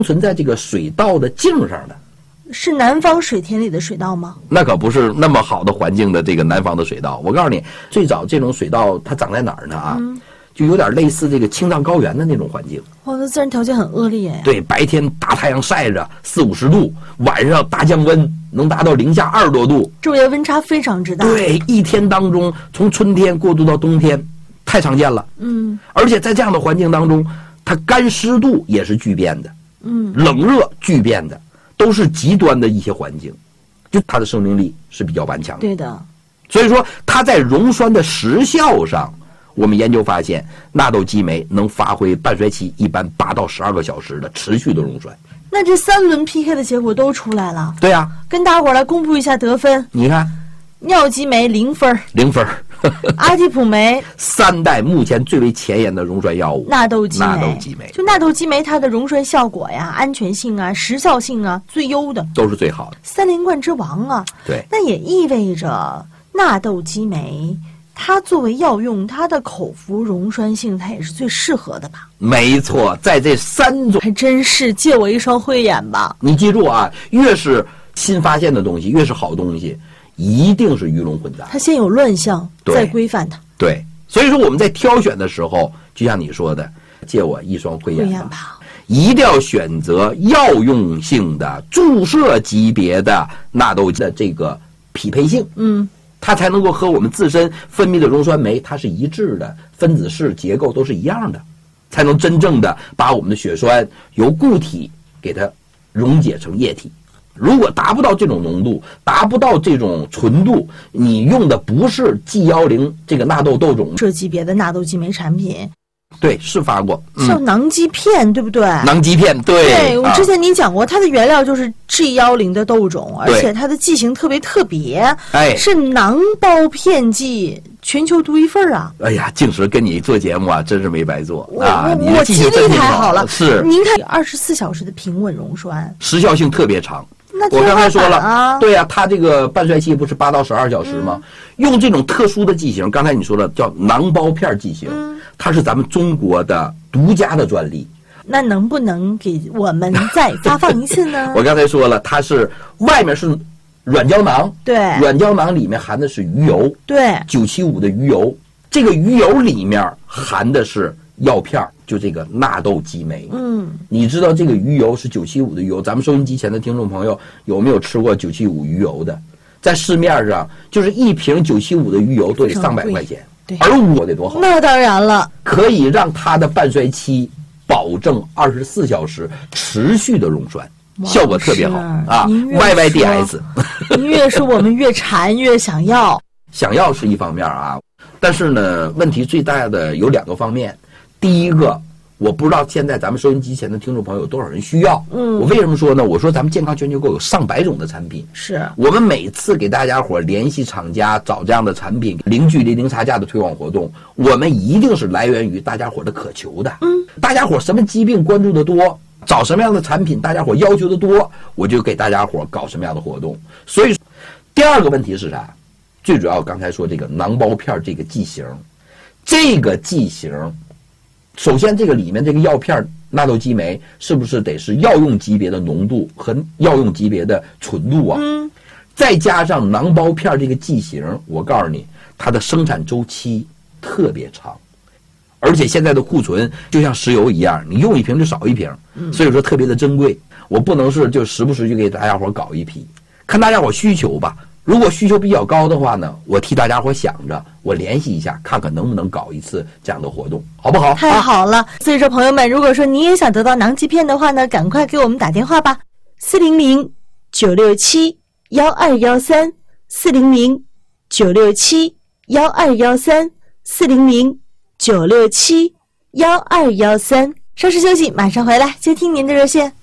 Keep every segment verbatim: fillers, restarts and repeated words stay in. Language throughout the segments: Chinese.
存在这个水稻的茎上的。 是南方水田里的水稻吗？ 那可不是那么好的环境的这个南方的水稻。我告诉你，最早这种水稻它长在哪儿呢啊？嗯，就有点类似这个青藏高原的那种环境。 哇，那自然条件很恶劣。 对，白天大太阳晒着四五十度，晚上大降温能达到零下二十多度， 昼夜温差非常之大。 对，一天当中从春天过渡到冬天，太常见了。嗯，而且在这样的环境当中，它干湿度也是巨变的。嗯，冷热巨变的。都是极端的一些环境，就它的生命力是比较顽强的。 对的， 所以说它在溶栓的时效上，我们研究发现，纳豆激酶能发挥半衰期一般八到十二个小时的持续的溶栓。 那这三轮 P K 的结果都出来了。 对啊， 跟大伙来公布一下得分。 你看， 尿激酶零分， 零分。 阿地普酶三代目前最为前沿的溶栓药物， 纳豆激酶。 纳豆激酶就纳豆激酶，它的溶栓效果呀、安全性啊、时效性啊，最优的， 都是最好的， 三连冠之王啊。 对， 那也意味着纳豆激酶，它作为药用，它的口服溶栓性，它也是最适合的吧？ 没错，在这三种， 还真是借我一双慧眼吧。 你记住啊，越是新发现的东西，越是好东西。一定是鱼龙混杂， 它先有乱象，再规范它。 对，所以说我们在挑选的时候，就像你说的，借我一双慧眼吧，一定要选择药用性的、注射级别的纳豆的这个匹配性，嗯，它才能够和我们自身分泌的溶栓酶它是一致的，分子式结构都是一样的，才能真正的把我们的血栓由固体给它溶解成液体。如果达不到这种浓度，达不到这种纯度，你用的不是 G 一零 这个纳豆豆种这级别的纳豆激酶产品， 对，是发过， 嗯、像囊基片，对不对？ 囊基片，对。 对，我之前您讲过，啊、它的原料就是 G 一零 的豆种，而且它的剂型特别特别，哎，是囊包片剂。全球独一份啊！ 哎呀，静时跟你做节目啊，真是没白做啊！ 我我记忆力太好了。 是， 您看二十四小时的平稳溶栓， 时效性特别长。 那我刚才说了啊， 对呀、啊，它这个半衰期不是八到十二小时吗？嗯、用这种特殊的剂型，刚才你说了叫囊包片剂型，嗯、它是咱们中国的独家的专利。 那能不能给我们再发放一次呢？ 我刚才说了，它是外面是。软胶囊， 对， 软胶囊里面含的是鱼油， 对， 九七五的鱼油，这个鱼油里面含的是药片，就这个纳豆激酶。嗯，你知道这个鱼油是九七五的鱼油，咱们收音机前的听众朋友有没有吃过九七五鱼油的？在市面上，就是一瓶九七五的鱼油都得上百块钱， 对， 而我得多好？ 那当然了， 可以让它的半衰期保证二十四小时持续的溶栓。效果特别好啊 ！Y Y D S， 您越说我们越馋越想要。 想要是一方面啊，但是呢，问题最大的有两个方面。第一个，我不知道现在咱们收音机前的听众朋友有多少人需要。嗯，我为什么说呢？我说咱们健康全球购有上百种的产品， 是我们每次给大家伙联系厂家找这样的产品，零距离零差价的推广活动，我们一定是来源于大家伙的渴求的。嗯，大家伙什么疾病关注的多？找什么样的产品，大家伙要求的多，我就给大家伙搞什么样的活动。所以，第二个问题是啥？最主要刚才说这个囊包片这个剂型，这个剂型，首先这个里面这个药片纳豆激酶是不是得是药用级别的浓度和药用级别的纯度啊？嗯，再加上囊包片这个剂型，我告诉你，它的生产周期特别长。而且现在的库存就像石油一样，你用一瓶就少一瓶，所以说特别的珍贵。我不能是就时不时就给大家伙搞一批，看大家伙需求吧。如果需求比较高的话呢，我替大家伙想着，我联系一下，看看能不能搞一次这样的活动，好不好？ 太好了！啊、所以说，朋友们，如果说你也想得到囊基片的话呢，赶快给我们打电话吧，四零零九六七幺二幺三，四零零九六七幺二幺三，四零零。九六七幺二幺三，稍事休息，马上回来接听您的热线。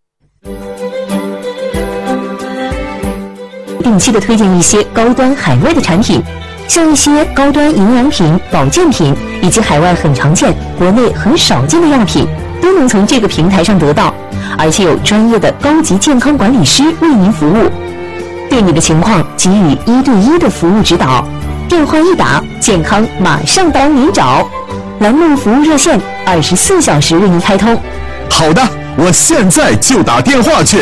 定期的推荐一些高端海外的产品，像一些高端营养品、保健品，以及海外很常见、国内很少见的药品，都能从这个平台上得到，而且有专业的高级健康管理师为您服务，对你的情况给予一对一的服务指导。电话一打，健康马上帮您找。栏目服务热线二十四小时为您开通。 好的， 我现在就打电话去。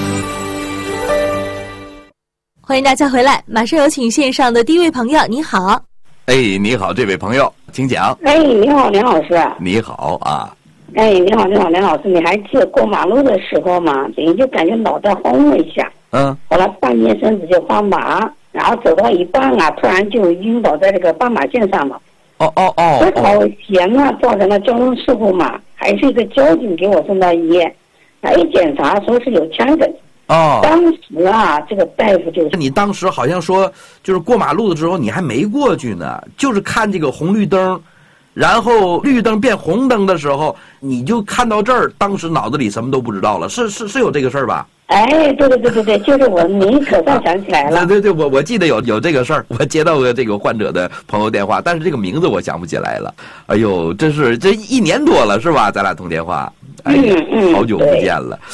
欢迎大家回来，马上有请线上的第一位朋友，你好。 哎，你好，这位朋友，请讲。 哎，你好，梁老师。 你好啊。 哎，你好，你好，梁老师，你还记得过马路的时候吗？你就感觉脑袋轰了一下， 嗯， 后来半边身子就发麻，然后走到一半啊，突然就晕倒在这个斑马线上了。 哦哦哦。 这好险啊，造成了交通事故嘛，还是一个交警给我送到医院，他一检查说是有枪的。 哦， 当时啊，这个大夫就你当时好像说，就是过马路的时候你还没过去呢，就是看这个红绿灯，然后绿灯变红灯的时候，你就看到这儿，当时脑子里什么都不知道了，是是是有这个事儿吧？ 哎，对对对对对，就是我，你可算想起来了。 对对对，我我记得有有这个事儿，我接到过这个患者的朋友电话，但是这个名字我想不起来了。哎呦，真是这一年多了是吧？咱俩通电话，哎呀， 嗯嗯， 好久不见了。